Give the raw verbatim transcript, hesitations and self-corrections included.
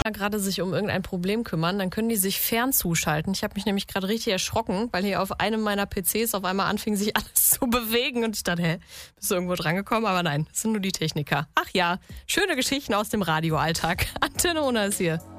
gerade sich um irgendein Problem kümmern, dann können die sich fernzuschalten. Ich habe mich nämlich gerade richtig erschrocken, weil hier auf einem meiner P Cs auf einmal anfing, sich alles zu bewegen. Und ich dachte, hä, bist du irgendwo drangekommen? Aber nein, das sind nur die Techniker. Ach ja, schöne Geschichten aus dem Radioalltag. Antenne Unna ist hier.